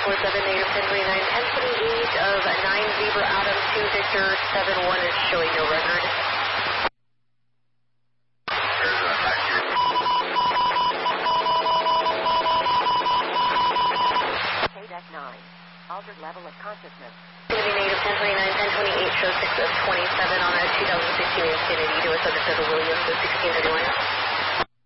native 1029, 1028 of 9 Zebra Adam 2 Victor 71 is showing no record. KDEC 9, altered level of consciousness. Native 1029, 1028 shows 6 of 27 on a 2016 Infiniti to a subject of the Williams of 1631.